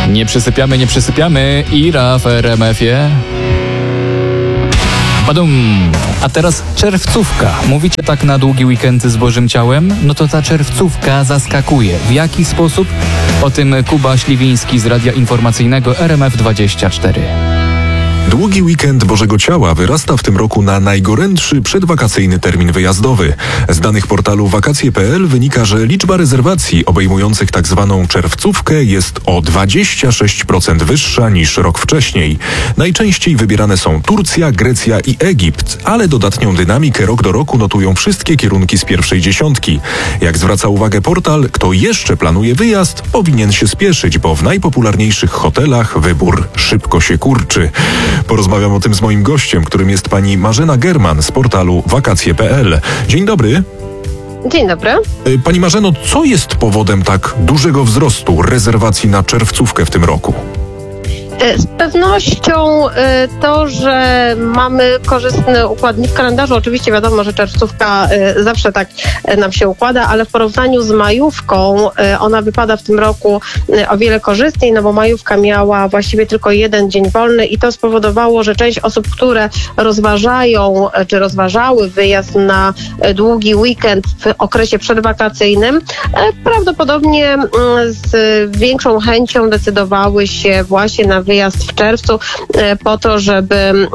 Nie przysypiamy, nie przysypiamy. Ira w RMF-ie. Badum. A teraz czerwcówka. Mówicie tak na długi weekend z Bożym Ciałem? No to ta czerwcówka zaskakuje. W jaki sposób? O tym Kuba Śliwiński z Radia Informacyjnego RMF24. Długi weekend Bożego Ciała wyrasta w tym roku na najgorętszy przedwakacyjny termin wyjazdowy. Z danych portalu wakacje.pl wynika, że liczba rezerwacji obejmujących tzw. czerwcówkę jest o 26% wyższa niż rok wcześniej. Najczęściej wybierane są Turcja, Grecja i Egipt, ale dodatnią dynamikę rok do roku notują wszystkie kierunki z pierwszej dziesiątki. Jak zwraca uwagę portal, kto jeszcze planuje wyjazd, powinien się spieszyć, bo w najpopularniejszych hotelach wybór szybko się kurczy. Porozmawiam o tym z moim gościem, którym jest pani Marzena German z portalu wakacje.pl. Dzień dobry. Dzień dobry. Pani Marzeno, co jest powodem tak dużego wzrostu rezerwacji na czerwcówkę w tym roku? Z pewnością to, że mamy korzystny układ w kalendarzu. Oczywiście wiadomo, że czerwcówka zawsze tak nam się układa, ale w porównaniu z majówką ona wypada w tym roku o wiele korzystniej, no bo majówka miała właściwie tylko jeden dzień wolny i to spowodowało, że część osób, które rozważają czy rozważały wyjazd na długi weekend w okresie przedwakacyjnym, prawdopodobnie z większą chęcią decydowały się właśnie na wyjazd w czerwcu po to, żeby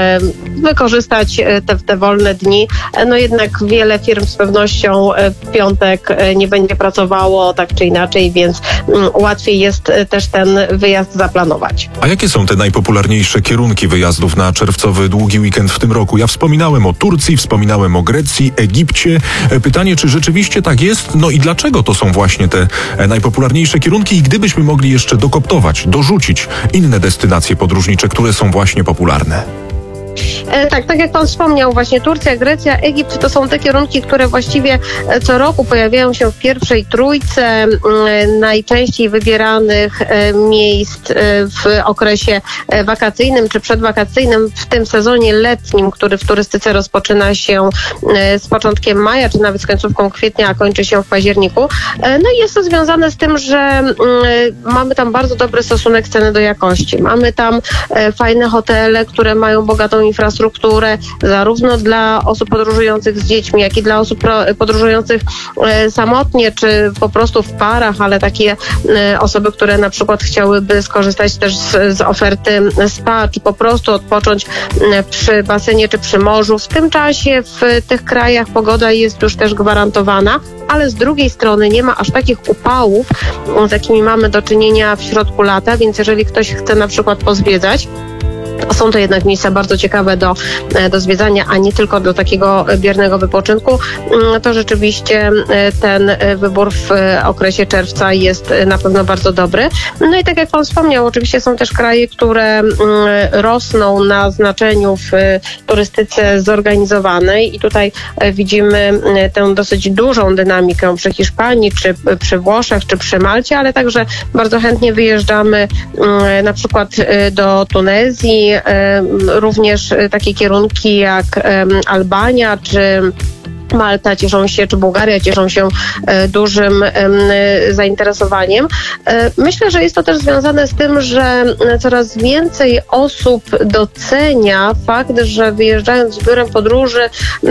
wykorzystać te wolne dni. No jednak wiele firm z pewnością w piątek nie będzie pracowało tak czy inaczej, więc łatwiej jest też ten wyjazd zaplanować. A jakie są te najpopularniejsze kierunki wyjazdów na czerwcowy długi weekend w tym roku? Ja wspominałem o Turcji, wspominałem o Grecji, Egipcie. Pytanie, czy rzeczywiście tak jest? No i dlaczego to są właśnie te najpopularniejsze kierunki? I gdybyśmy mogli jeszcze dokoptować, dorzucić inne destynacje podróżnicze, które są właśnie popularne. Tak jak pan wspomniał, właśnie Turcja, Grecja, Egipt to są te kierunki, które właściwie co roku pojawiają się w pierwszej trójce najczęściej wybieranych miejsc w okresie wakacyjnym czy przedwakacyjnym, w tym sezonie letnim, który w turystyce rozpoczyna się z początkiem maja, czy nawet z końcówką kwietnia, a kończy się w październiku. No i jest to związane z tym, że mamy tam bardzo dobry stosunek ceny do jakości. Mamy tam fajne hotele, które mają bogatą infrastrukturę, zarówno dla osób podróżujących z dziećmi, jak i dla osób podróżujących samotnie, czy po prostu w parach, ale takie osoby, które na przykład chciałyby skorzystać też z oferty spa, czy po prostu odpocząć przy basenie, czy przy morzu. W tym czasie w tych krajach pogoda jest już też gwarantowana, ale z drugiej strony nie ma aż takich upałów, z jakimi mamy do czynienia w środku lata, więc jeżeli ktoś chce na przykład pozwiedzać, są to jednak miejsca bardzo ciekawe do zwiedzania, a nie tylko do takiego biernego wypoczynku, to rzeczywiście ten wybór w okresie czerwca jest na pewno bardzo dobry. No i tak jak pan wspomniał, oczywiście są też kraje, które rosną na znaczeniu w turystyce zorganizowanej i tutaj widzimy tę dosyć dużą dynamikę przy Hiszpanii, czy przy Włoszech, czy przy Malcie, ale także bardzo chętnie wyjeżdżamy na przykład do Tunezji, również takie kierunki jak Albania czy Malta cieszą się, czy Bułgaria cieszą się dużym zainteresowaniem. Myślę, że jest to też związane z tym, że coraz więcej osób docenia fakt, że wyjeżdżając z biurem podróży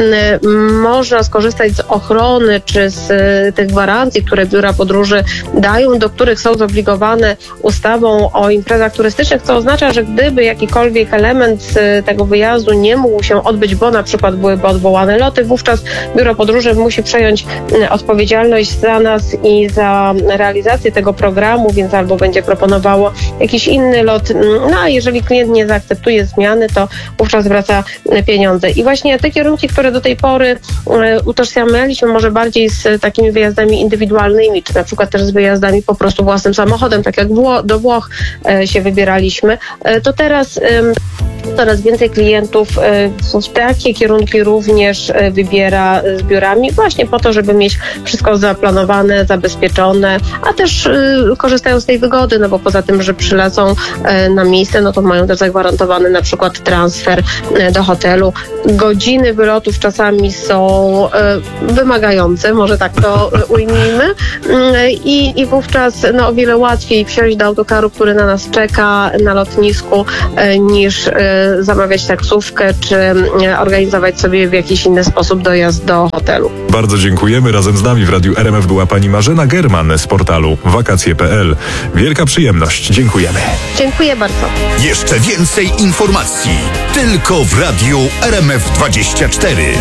można skorzystać z ochrony, czy z tych gwarancji, które biura podróży dają, do których są zobligowane ustawą o imprezach turystycznych, co oznacza, że gdyby jakikolwiek element tego wyjazdu nie mógł się odbyć, bo na przykład byłyby odwołane loty, wówczas biuro podróży musi przejąć odpowiedzialność za nas i za realizację tego programu, więc albo będzie proponowało jakiś inny lot, no a jeżeli klient nie zaakceptuje zmiany, to wówczas wraca pieniądze. I właśnie te kierunki, które do tej pory utożsamialiśmy może bardziej z takimi wyjazdami indywidualnymi, czy na przykład też z wyjazdami po prostu własnym samochodem, tak jak do Włoch się wybieraliśmy, to teraz Coraz więcej klientów w takie kierunki również wybiera z biurami właśnie po to, żeby mieć wszystko zaplanowane, zabezpieczone, a też korzystają z tej wygody, no bo poza tym, że przylecą na miejsce, no to mają też zagwarantowany na przykład transfer do hotelu. Godziny wylotów czasami są wymagające, może tak to ujmijmy, i wówczas no, o wiele łatwiej wsiąść do autokaru, który na nas czeka na lotnisku, niż zamawiać taksówkę, czy organizować sobie w jakiś inny sposób dojazd do hotelu. Bardzo dziękujemy. Razem z nami w Radiu RMF była pani Marzena German z portalu wakacje.pl. Wielka przyjemność. Dziękujemy. Dziękuję bardzo. Jeszcze więcej informacji tylko w Radiu RMF24.